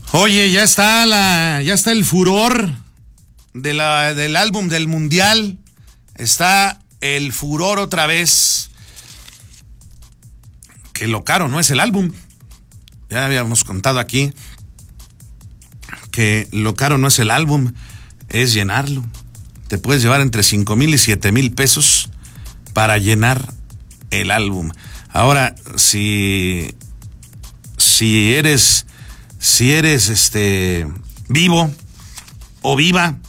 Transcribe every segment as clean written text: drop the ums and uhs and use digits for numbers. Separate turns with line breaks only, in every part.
Oye, ya está el furor del álbum del Mundial. Está el furor otra vez. Que lo caro no es el álbum. Ya habíamos contado aquí que lo caro no es el álbum, es llenarlo. Te puedes llevar entre 5,000 y 7,000 pesos para llenar el álbum. Ahora, si eres vivo o viva,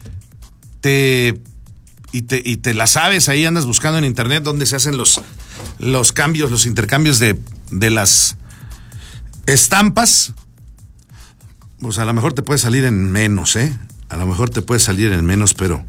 y te la sabes, ahí andas buscando en internet donde se hacen los cambios, los intercambios de las estampas, pues a lo mejor te puede salir en menos, a lo mejor te puede salir en menos, pero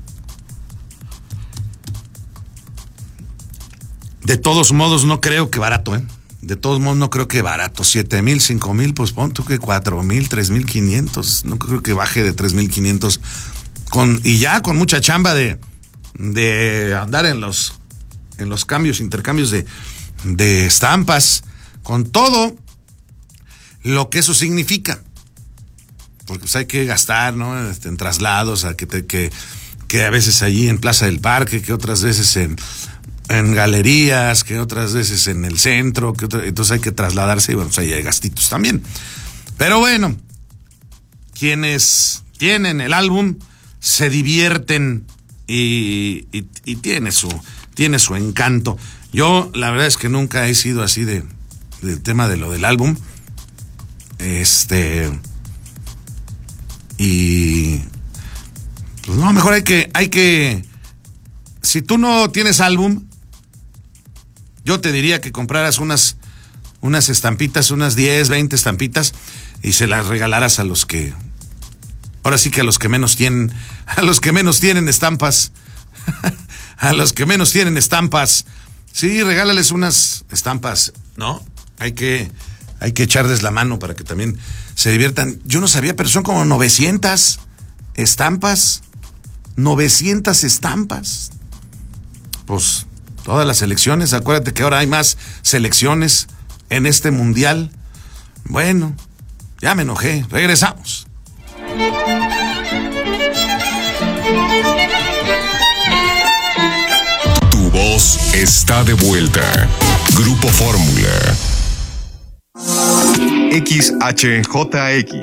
de todos modos no creo que barato, de todos modos no creo que barato. 7,000, 5,000, pues pon tú que 4,000, 3,500, no creo que baje de 3,500 y ya con mucha chamba de andar en los intercambios de estampas, con todo lo que eso significa, porque pues hay que gastar, ¿no? En traslados, que a veces allí en Plaza del Parque, que otras veces en galerías, que otras veces en el centro, entonces hay que trasladarse y bueno, pues ahí hay gastitos también. Pero bueno, quienes tienen el álbum se divierten y tiene su encanto. Yo la verdad es que nunca he sido así del tema de lo del álbum. Y pues no, mejor hay que si tú no tienes álbum, yo te diría que compraras unas estampitas, unas 10, 20 estampitas y se las regalaras a los que, ahora sí que a los que menos tienen estampas, a los que menos tienen estampas, sí, regálales unas estampas, ¿no? Hay que echarles la mano para que también se diviertan. Yo no sabía, pero son como 900 estampas, 900 estampas. Pues todas las selecciones, acuérdate que ahora hay más selecciones en este mundial. Bueno, ya me enojé, regresamos.
Tu voz está de vuelta. Grupo Fórmula. XHJX